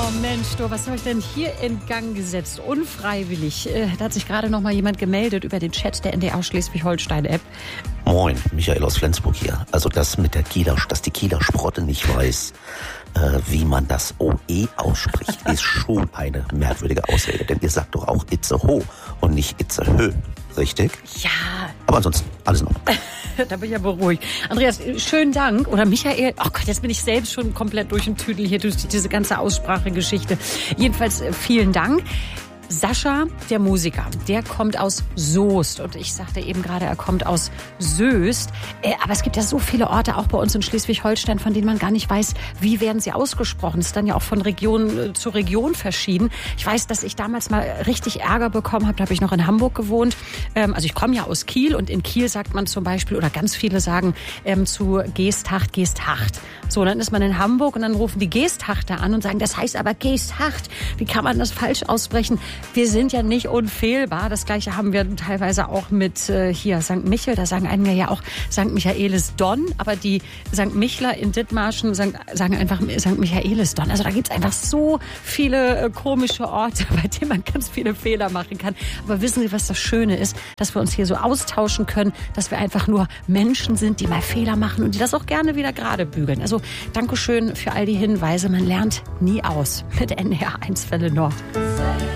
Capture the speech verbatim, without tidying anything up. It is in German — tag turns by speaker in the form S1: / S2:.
S1: Oh Mensch, du, was habe ich denn hier in Gang gesetzt? Unfreiwillig. Äh, da hat sich gerade noch mal jemand gemeldet über den Chat der N D R Schleswig-Holstein-App.
S2: Moin, Michael aus Flensburg hier. Also das mit der Kieler, dass die Kieler Sprotte nicht weiß, äh, wie man das O E ausspricht, ist schon eine merkwürdige Ausrede. Denn ihr sagt doch auch Itze Ho und nicht Itze Hö. Richtig?
S1: Ja.
S2: Aber ansonsten, alles in Ordnung.
S1: Da bin ich ja beruhigt. Andreas, schönen Dank. Oder Michael, oh Gott, jetzt bin ich selbst schon komplett durch den Tüdel hier, durch diese ganze Aussprachegeschichte. Jedenfalls vielen Dank. Sascha, der Musiker, der kommt aus Soest und ich sagte eben gerade, er kommt aus Soest. Äh, aber es gibt ja so viele Orte, auch bei uns in Schleswig-Holstein, von denen man gar nicht weiß, wie werden sie ausgesprochen. Es ist dann ja auch von Region äh, zu Region verschieden. Ich weiß, dass ich damals mal richtig Ärger bekommen habe, da habe ich noch in Hamburg gewohnt. Ähm, also ich komme ja aus Kiel und in Kiel sagt man zum Beispiel, oder ganz viele sagen ähm, zu Geesthacht, Geesthacht. So, dann ist man in Hamburg und dann rufen die Geesthachter an und sagen, das heißt aber Geesthacht. Wie kann man das falsch aussprechen? Wir sind ja nicht unfehlbar. Das Gleiche haben wir teilweise auch mit äh, hier Sankt Michel. Da sagen einige ja auch Sankt Michaelis Don. Aber die Sankt Michler in Dithmarschen sagen, sagen einfach Sankt Michaelis Don. Also da gibt es einfach so viele äh, komische Orte, bei denen man ganz viele Fehler machen kann. Aber wissen Sie, was das Schöne ist? Dass wir uns hier so austauschen können, dass wir einfach nur Menschen sind, die mal Fehler machen und die das auch gerne wieder gerade bügeln. Also Dankeschön für all die Hinweise. Man lernt nie aus. Mit N D R eins Welle Nord.